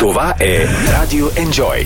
Това е Радио Enjoy.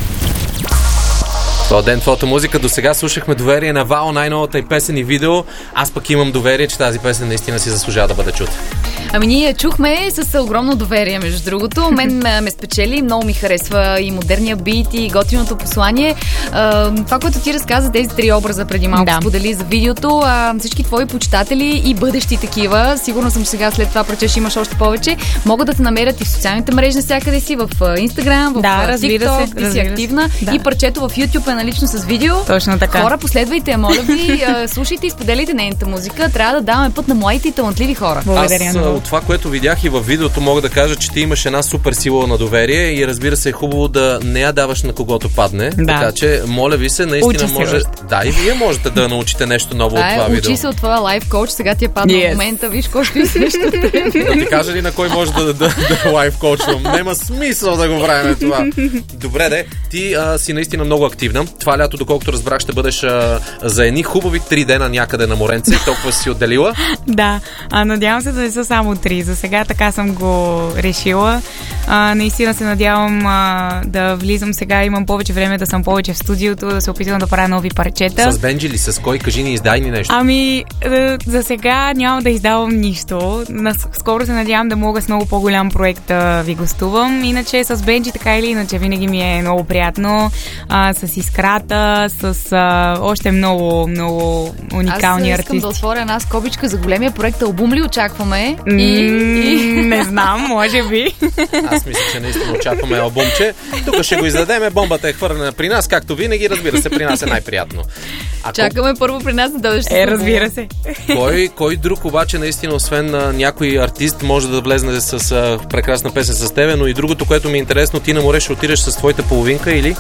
Това ден твоята музика. До сега слушахме Доверие на Вао, най-новата и песен и видео. Аз пък имам доверие, че тази песен наистина си заслужава да бъде чута. Ами ние я чухме с огромно доверие, между другото. Мен ме спечели, много ми харесва и модерния бит, и готиното послание. Това, което ти разказа, тези три образа преди малко сподели за видеото, всички твои почитатели и бъдещи такива, сигурно съм сега след това прочеш имаш още повече, могат да те намерят и в социалните мрежи навсякъде си, в Instagram, в TikTok, ти си активна. И парчето в YouTube е налично с видео. Точно така. Хора, последвайте, моля ви, слушайте и споделите нейната музика. Трябва да даваме път на младите и талантливи хора. Аз от това, което видях и във видеото, мога да кажа, че ти имаш една супер сила на доверие и разбира се е хубаво да не я даваш на когото падне. Да. Така че, моля ви се, наистина може... Да, и вие можете да научите нещо ново от това видео. Учи се от твоя лайф коуч, сега ти е падна в момента, виж какво ще изсещате. Да ти кажа ли на кой може да лайф коучвам? Нема смисъл да го правим това. Добре, де, ти си наистина много активна. Това лято, доколкото разбрах, ще бъдеш за едни хубави 3 дена някъде на моренце. Толкова си отделила. Да, надявам се да не са само 3. За сега така съм го решила. Наистина се надявам да влизам сега. Имам повече време да съм повече в студиото, да се опитвам да правя нови парчета. С Бенджи ли? С кой? Кажи ни, издай ни нещо. Ами, за сега няма да издавам нищо. Скоро се надявам да мога с много по-голям проект да ви гостувам. Иначе с Бенджи така или иначе винаги ми е много приятно. С Искрата, с още много, много уникални артисти. Аз искам да отворя една скобичка за големия проект. Албум ли очакваме? Не знам, може би. Аз мисля, че наистина очакваме албумче. Тук ще го издадеме, бомбата е хвърлена при нас, както винаги, разбира се, при нас е най-приятно. Чакаме първо при нас да дойдеш. Разбира се. Кой друг обаче наистина, освен някой артист, може да влезне с прекрасна песен с тебе, но и другото, което ми е интересно, ти на море ще отидеш с твоята половинка или?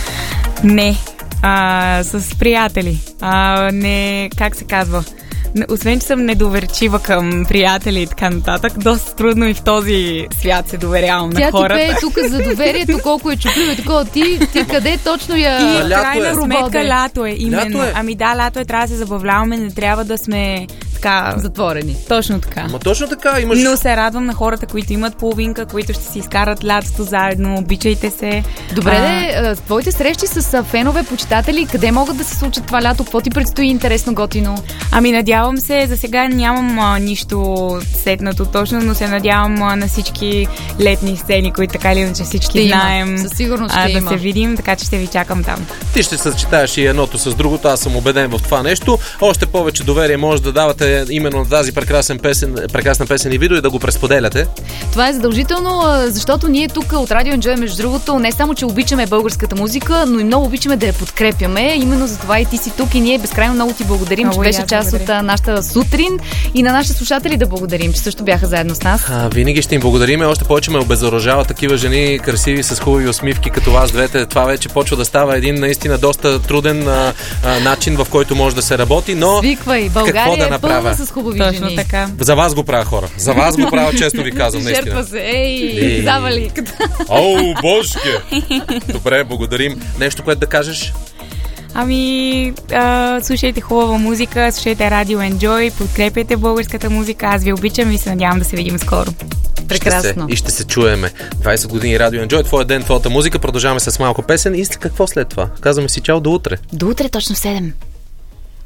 Не. С приятели. Не, как се казва? Освен, че съм недоверчива към приятели и така нататък, доста трудно и в този свят се доверявам на хората. Тя ти пее тук за доверието, колко е чупливо, такова. Ти къде точно я... И в крайна сметка лято е, именно. Лято е. Ами да, лято е, трябва да се забавляваме, не трябва да сме така... затворени. Точно така. Точно така, имаш... Но се радвам на хората, които имат половинка, които ще си изкарат лятото заедно, обичайте се. Добре, твоите срещи с фенове, почитатели, къде могат да се случат това лято? Какво ти предстои интересно, готино? Ами надявам се, за сега нямам нищо сетнато точно, но се надявам на всички летни сцени, които така или иначе всички знаем. Със сигурност ще да се видим, така че ще ви чакам там. Ти ще съчетаеш и едното с другото, аз съм убеден в това нещо. Още повече доверие може да давате именно на тази прекрасна песен и видео и да го пресподеляте. Това е задължително, защото ние тук от Радио Enjoy, между другото, не само, че обичаме българската музика, но и много обичаме да я подкрепяме. Именно за това и ти си тук и ние безкрайно много ти благодарим, че беше част от нашата сутрин и на нашите слушатели да благодарим, че също бяха заедно с нас. Винаги ще им благодарим. Още повече ме обезоръжава такива жени, красиви, с хубави усмивки като вас двете. Това вече почва да става един наистина доста труден начин, в който може да се работи, но свиквай, България да направя с хубави точно жени. Така. За вас го правя, хора. За вас го правя, често ви казвам, наистина. Жертва се, завали. Оу, божке! Добре, благодарим. Нещо, което да кажеш? Ами, слушайте хубава музика, слушайте Радио Enjoy, подкрепяйте българската музика. Аз ви обичам и се надявам да се видим скоро. Прекрасно. И ще се чуеме. 20 години Радио Enjoy, твоя ден, твоята музика. Продължаваме с малко песен и какво след това? Казваме си чао, до утре. До утре точно в 7.